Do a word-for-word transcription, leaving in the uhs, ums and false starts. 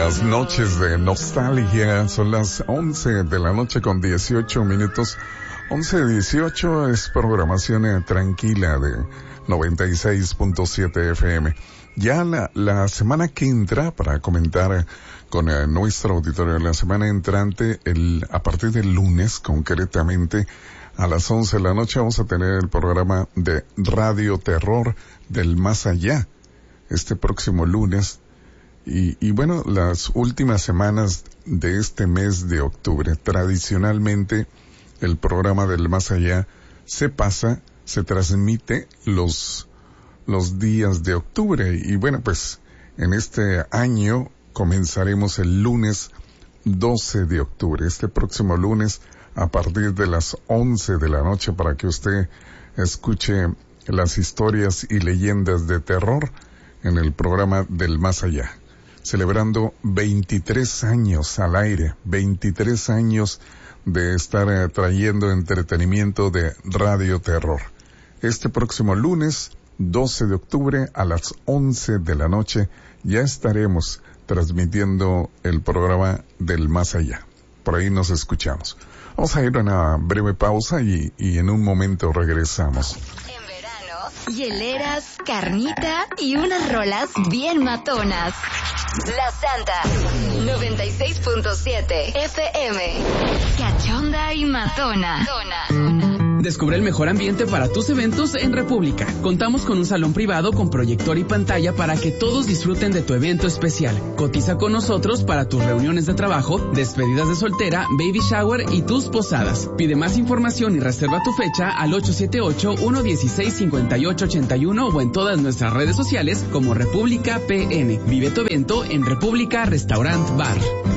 las noches de nostalgia. Son las once de la noche con dieciocho minutos. once dieciocho es programación eh, tranquila de noventa y seis punto siete F M. Ya la, la semana que entra, para comentar eh, con eh, nuestro auditorio, la semana entrante, el, a partir del lunes, concretamente, a las once de la noche vamos a tener el programa de Radio Terror del Más Allá. Este próximo lunes. Y, y bueno, las últimas semanas de este mes de octubre, tradicionalmente el programa del Más Allá se pasa, se transmite los, los días de octubre. Y bueno, pues en este año comenzaremos el lunes doce de octubre, este próximo lunes a partir de las once de la noche, para que usted escuche las historias y leyendas de terror en el programa del Más Allá, celebrando veintitrés años al aire, veintitrés años de estar eh, trayendo entretenimiento de Radio Terror. Este próximo lunes, doce de octubre, a las once de la noche, ya estaremos transmitiendo el programa del Más Allá. Por ahí nos escuchamos. Vamos a ir a una breve pausa y, y en un momento regresamos. Hieleras, carnita y unas rolas bien matonas. La Santa noventa y seis punto siete F M. Cachonda y matona. Descubre el mejor ambiente para tus eventos en República. Contamos con un salón privado con proyector y pantalla para que todos disfruten de tu evento especial. Cotiza con nosotros para tus reuniones de trabajo, despedidas de soltera, baby shower y tus posadas. Pide más información y reserva tu fecha al ocho siete ocho, uno uno seis, cinco ocho ocho uno o en todas nuestras redes sociales como República P N. Vive tu evento en República Restaurant Bar.